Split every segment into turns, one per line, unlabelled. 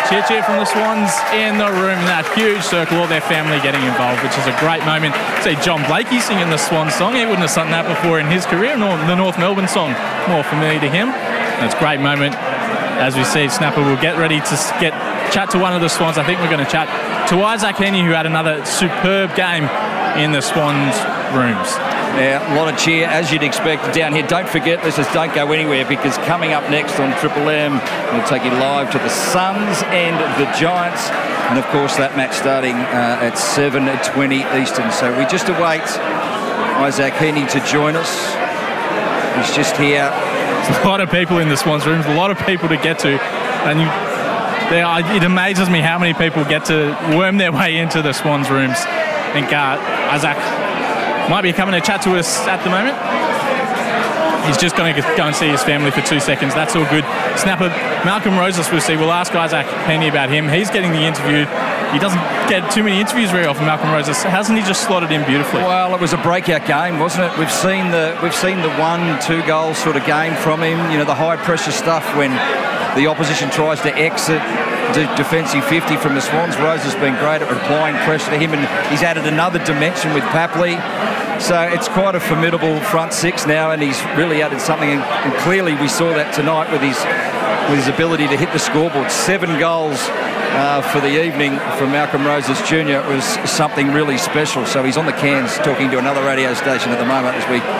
Cheer from the Swans in the room, that huge circle, all their family getting involved, which is a great moment. See John Blakey singing the Swans song. He wouldn't have sung that before in his career. The North Melbourne song, more familiar to him. It's a great moment. As we see, Snapper will get ready to chat to one of the Swans. I think we're going to chat to Isaac Heeney, who had another superb game in the Swans rooms.
Yeah, a lot of cheer, as you'd expect, down here. Don't forget, listeners, don't go anywhere, because coming up next on Triple M, we'll take you live to the Suns and the Giants. And, of course, that match starting at 7:20 Eastern. So we just await Isaac Heeney to join us. He's just here.
There's a lot of people in the Swans rooms, a lot of people to get to. And it amazes me how many people get to worm their way into the Swans rooms. I think Isaac might be coming to chat to us at the moment. He's just going to go and see his family for 2 seconds. That's all good. Snapper, Malcolm Rosas, we'll see. We'll ask Isaac Heeney about him. He's getting the interview. He doesn't get too many interviews very often, Malcolm Rosas. Hasn't he just slotted in beautifully?
Well, it was a breakout game, wasn't it? We've seen the 1-2 goal sort of game from him. You know, the high pressure stuff when the opposition tries to exit defensive 50 from the Swans. Rose has been great at applying pressure to him, and he's added another dimension with Papley. So it's quite a formidable front six now, and he's really added something. And clearly we saw that tonight with his ability to hit the scoreboard. 7 goals for the evening from Malcolm Rosas Jr. It was something really special. So he's on the cans talking to another radio station at the moment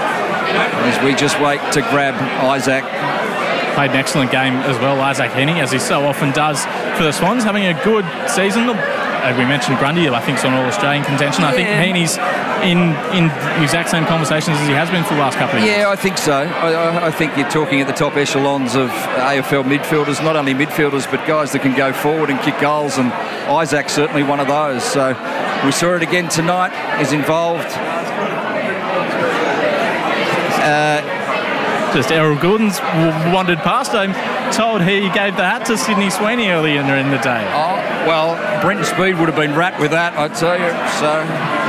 as we just wait to grab Isaac.
Played an excellent game as well, Isaac Heeney, as he so often does for the Swans, having a good season. As we mentioned, Grundy, I think, is on All-Australian contention. I think Heeney's in the exact same conversations as he has been for the last couple of years.
Yeah, I think so. I think you're talking at the top echelons of AFL midfielders, not only midfielders, but guys that can go forward and kick goals, and Isaac's certainly one of those. So we saw it again tonight. He's involved.
Just Errol Gordon's wandered past. I'm told he gave the hat to Sydney Sweeney earlier in the day.
Oh, well, Brenton Speed would have been wrapped with that, I tell you. So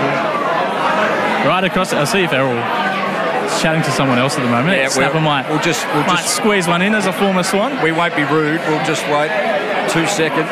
right across, I'll see if Errol is chatting to someone else at the moment.
Yeah,
Snapper might squeeze one in as a former Swan.
We won't be rude. We'll just wait 2 seconds.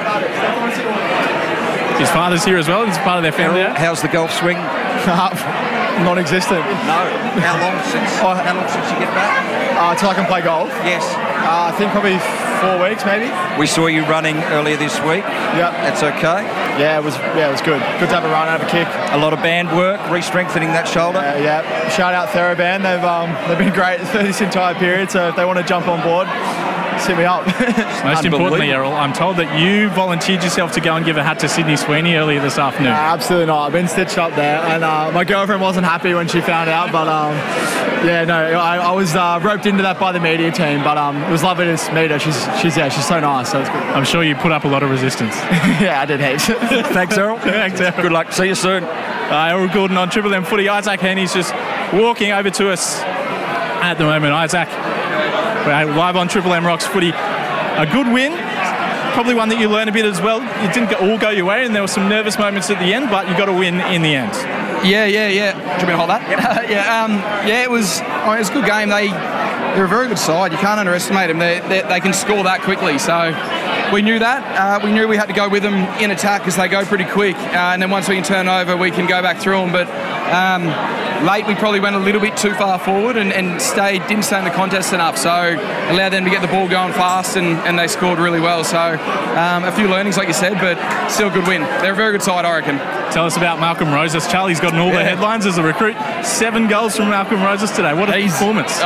His father's here as well. He's part of their family.
How's the golf swing?
Non-existent.
No. How long since you get back?
Till I can play golf?
Yes.
I think probably 4 weeks, maybe.
We saw you running earlier this week.
Yep.
That's okay.
Yeah, it was good. Good to have a run, have a kick.
A lot of band work, re-strengthening that shoulder.
Yeah. Shout out TheraBand. They've been great through this entire period. So if they want to jump on board, hit me up.
Most importantly, Errol, I'm told that you volunteered yourself to go and give a hat to Sydney Sweeney earlier this afternoon.
Absolutely not. I've been stitched up there, and my girlfriend wasn't happy when she found out. But I was roped into that by the media team. But it was lovely to meet her. She's so nice. So it's good.
I'm sure you put up a lot of resistance.
Yeah, I did heaps.
Thanks, Errol.
Thanks, Errol.
Good luck. See you soon.
Errol Gordon on Triple M Footy. Isaac Heeney's just walking over to us at the moment. Isaac, we're live on Triple M Rocks Footy. A good win, probably one that you learn a bit as well. It didn't all go your way, and there were some nervous moments at the end, but you got a win in the end.
Yeah. Do you want me to hold that? Yep. It was a good game. They're a very good side. You can't underestimate them. They can score that quickly. So we knew that. We knew we had to go with them in attack because they go pretty quick. And then once we can turn over, we can go back through them. But late, we probably went a little bit too far forward and didn't stay in the contest enough. So allowed them to get the ball going fast, and they scored really well. So a few learnings, like you said, but still a good win. They're a very good side, I reckon.
Tell us about Malcolm Rosas. Charlie's gotten all the headlines as a recruit. 7 goals from Malcolm Rosas today. What a performance.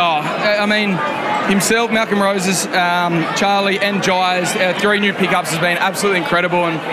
Himself, Malcolm Rosas, Charlie and Jyes, 3 new pickups has been absolutely incredible. And